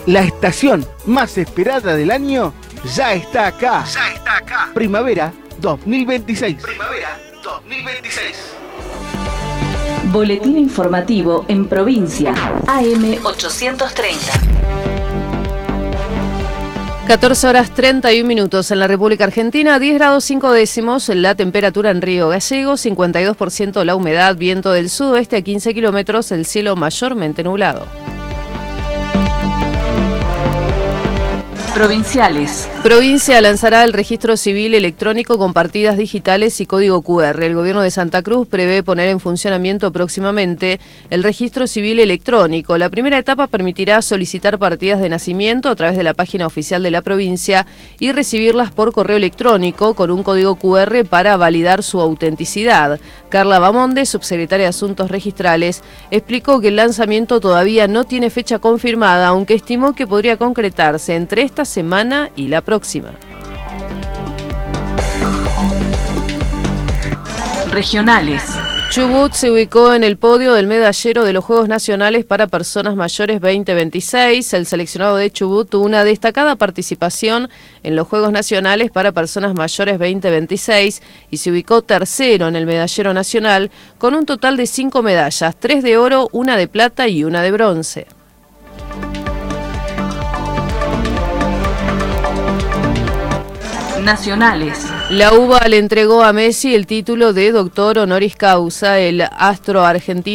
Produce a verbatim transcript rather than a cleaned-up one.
La estación más esperada del año ya está acá. Ya está acá. Primavera dos mil veintiséis. Primavera dos mil veintiséis. Boletín informativo en provincia. A M ochocientos treinta. catorce horas treinta y un minutos en la República Argentina, diez grados cinco décimos, la temperatura en Río Gallego, cincuenta y dos por ciento la humedad, viento del sudoeste a quince kilómetros, el cielo mayormente nublado. Provinciales. Provincia lanzará el registro civil electrónico con partidas digitales y código cu erre. El gobierno de Santa Cruz prevé poner en funcionamiento próximamente el registro civil electrónico. La primera etapa permitirá solicitar partidas de nacimiento a través de la página oficial de la provincia y recibirlas por correo electrónico con un código cu erre para validar su autenticidad. Carla Bamonde, subsecretaria de Asuntos Registrales, explicó que el lanzamiento todavía no tiene fecha confirmada, aunque estimó que podría concretarse entre esta semana y la próxima. Regionales. Chubut se ubicó en el podio del medallero de los Juegos Nacionales para Personas Mayores veinte veintiséis. El seleccionado de Chubut tuvo una destacada participación en los Juegos Nacionales para Personas Mayores veinte veintiséis y se ubicó tercero en el medallero nacional con un total de cinco medallas, tres de oro, una de plata y una de bronce. Nacionales. La U B A le entregó a Messi el título de doctor honoris causa. El astro argentino